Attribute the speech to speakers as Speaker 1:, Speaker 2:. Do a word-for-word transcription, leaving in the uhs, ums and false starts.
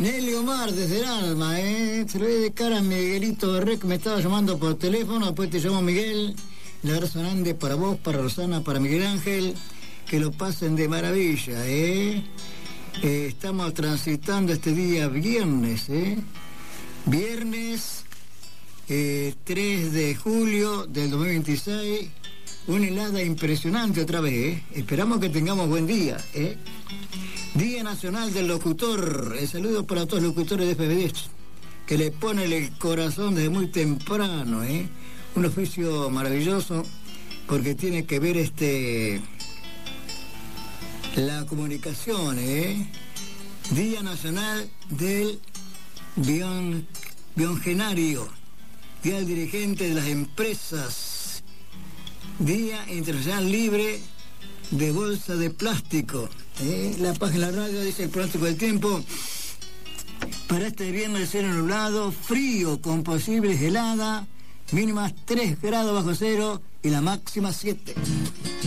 Speaker 1: Nelly Omar, desde el alma, ¿eh? Se lo voy a dedicar a Miguelito Rec, que me estaba llamando por teléfono. Después te llamo Miguel. Un abrazo grande para vos, para Rosana, para Miguel Ángel. Que lo pasen de maravilla, ¿eh? Eh, estamos transitando este día viernes, ¿eh? Viernes eh, tres de julio del dos mil veintiséis. Una helada impresionante otra vez, ¿eh? Esperamos que tengamos buen día, ¿eh? Día Nacional del Locutor. El saludo para todos los locutores de F B diez, que le ponen el corazón desde muy temprano, ¿eh? Un oficio maravilloso, porque tiene que ver este la comunicación, ¿eh? Día Nacional del Bion, Biongenario, Día del Dirigente de las Empresas, Día Internacional Libre de Bolsa de Plástico. ¿Eh? La página de la radio dice el pronóstico del tiempo para este viernes: cielo nublado, frío con posibles heladas, mínimas tres grados bajo cero y la máxima siete.